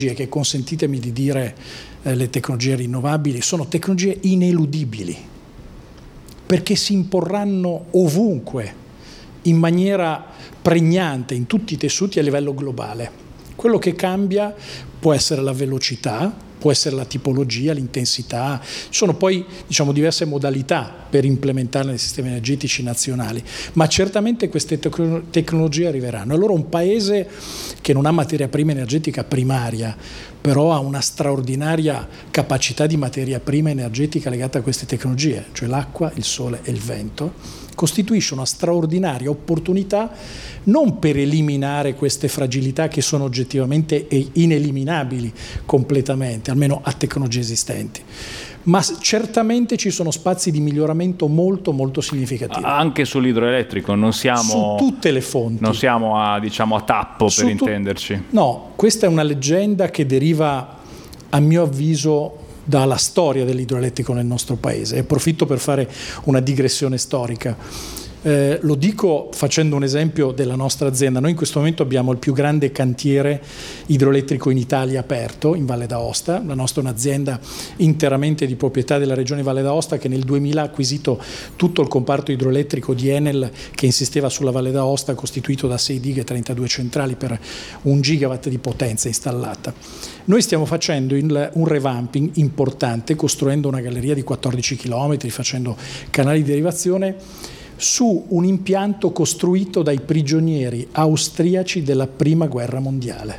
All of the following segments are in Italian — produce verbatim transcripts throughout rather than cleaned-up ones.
che, consentitemi di dire, eh, le tecnologie rinnovabili sono tecnologie ineludibili, perché si imporranno ovunque, in maniera pregnante, in tutti i tessuti a livello globale. Quello che cambia può essere la velocità, può essere la tipologia, l'intensità, ci sono poi diciamo diverse modalità per implementarle nei sistemi energetici nazionali, ma certamente queste tec- tecnologie arriveranno. Allora un paese che non ha materia prima energetica primaria, però ha una straordinaria capacità di materia prima energetica legata a queste tecnologie, cioè l'acqua, il sole e il vento, costituisce una straordinaria opportunità non per eliminare queste fragilità che sono oggettivamente ineliminabili completamente, almeno a tecnologie esistenti, ma certamente ci sono spazi di miglioramento molto molto significativi. Anche sull'idroelettrico non siamo su tutte le fonti. Non siamo a, diciamo, a tappo su per tu- intenderci. No, questa è una leggenda che deriva, a mio avviso, dalla storia dell'idroelettrico nel nostro paese. E approfitto per fare una digressione storica. Eh, lo dico facendo un esempio della nostra azienda. Noi in questo momento abbiamo il più grande cantiere idroelettrico in Italia aperto in Valle d'Aosta. La nostra è un'azienda interamente di proprietà della regione Valle d'Aosta, che nel duemila ha acquisito tutto il comparto idroelettrico di Enel, che insisteva sulla Valle d'Aosta, costituito da sei dighe e trentadue centrali per un gigawatt di potenza installata. Noi stiamo facendo un revamping importante, costruendo una galleria di quattordici chilometri, facendo canali di derivazione su un impianto costruito dai prigionieri austriaci della prima guerra mondiale.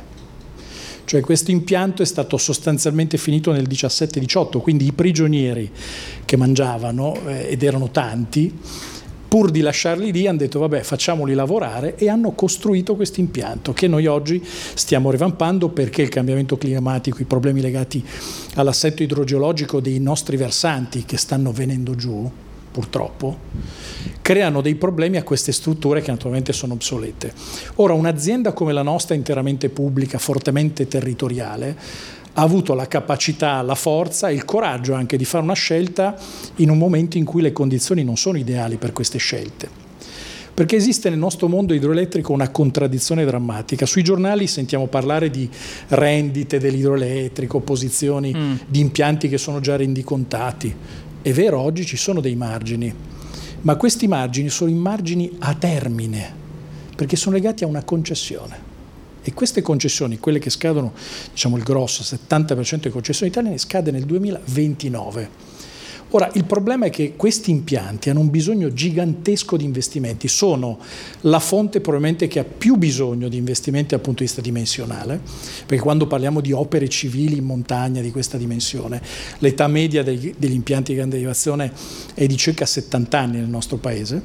Cioè questo impianto è stato sostanzialmente finito nel diciassette diciotto, quindi i prigionieri che mangiavano, eh, ed erano tanti, pur di lasciarli lì hanno detto vabbè, facciamoli lavorare, e hanno costruito questo impianto che noi oggi stiamo revampando, perché il cambiamento climatico, i problemi legati all'assetto idrogeologico dei nostri versanti che stanno venendo giù, purtroppo, creano dei problemi a queste strutture che naturalmente sono obsolete. Ora, un'azienda come la nostra, interamente pubblica, fortemente territoriale, ha avuto la capacità, la forza e il coraggio anche di fare una scelta in un momento in cui le condizioni non sono ideali per queste scelte. Perché esiste nel nostro mondo idroelettrico una contraddizione drammatica. Sui giornali sentiamo parlare di rendite dell'idroelettrico, posizioni mm. di impianti che sono già rendicontati. È vero, oggi ci sono dei margini, ma questi margini sono i margini a termine, perché sono legati a una concessione. E queste concessioni, quelle che scadono, diciamo il grosso, settanta per cento delle concessioni italiane, scade nel duemilaventinove. Ora, il problema è che questi impianti hanno un bisogno gigantesco di investimenti, sono la fonte probabilmente che ha più bisogno di investimenti dal punto di vista dimensionale, perché quando parliamo di opere civili in montagna di questa dimensione, l'età media degli, degli impianti di grande derivazione è di circa settanta anni nel nostro paese,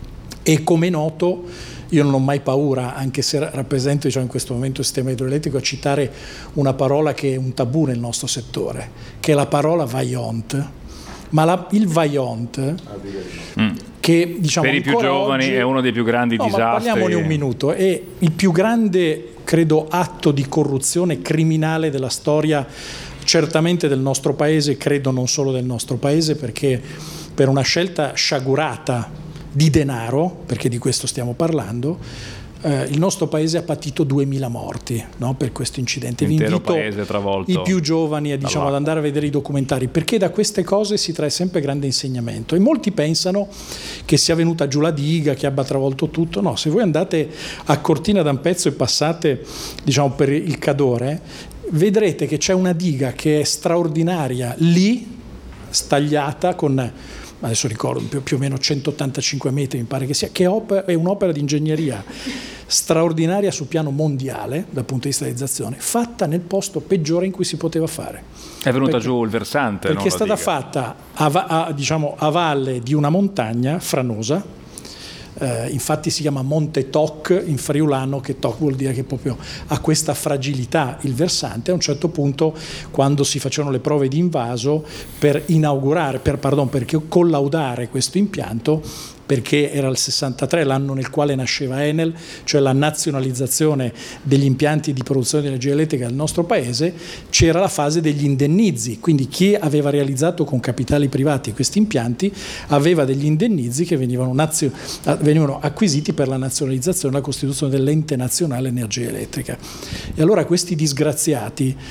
e come è noto io non ho mai paura, anche se rappresento diciamo, in questo momento il sistema idroelettrico, a citare una parola che è un tabù nel nostro settore, che è la parola Vaillant. Ma la, il Vaillant, mm. che diciamo per i più giovani oggi, è uno dei più grandi no, disastri. Ma parliamone un minuto, è il più grande, credo, atto di corruzione criminale della storia, certamente del nostro paese, credo non solo del nostro paese, perché per una scelta sciagurata di denaro, perché di questo stiamo parlando, Eh, il nostro paese ha patito duemila morti, no, per questo incidente. Vi L'intero invito paese travolto i più giovani a, diciamo, ad andare a vedere i documentari, perché da queste cose si trae sempre grande insegnamento. E molti pensano che sia venuta giù la diga, che abbia travolto tutto. No, se voi andate a Cortina d'Ampezzo e passate diciamo, per il Cadore, vedrete che c'è una diga che è straordinaria lì, stagliata con, adesso ricordo, più, più o meno centottantacinque metri mi pare che sia, che è un'opera di ingegneria straordinaria sul piano mondiale dal punto di vista di realizzazione, fatta nel posto peggiore in cui si poteva fare. È venuta perché, giù il versante, perché non è stata diga. fatta a, a, diciamo, a valle di una montagna franosa. Uh, infatti si chiama Monte Toc in friulano, che Toc vuol dire che proprio ha questa fragilità il versante. A un certo punto, quando si facevano le prove di invaso per inaugurare, per, pardon, per collaudare questo impianto, perché era il sessantatré l'anno nel quale nasceva Enel, cioè la nazionalizzazione degli impianti di produzione di energia elettrica del nostro paese, c'era la fase degli indennizi, quindi chi aveva realizzato con capitali privati questi impianti aveva degli indennizi che venivano, nazio, venivano acquisiti per la nazionalizzazione e la costituzione dell'ente nazionale energia elettrica. E allora questi disgraziati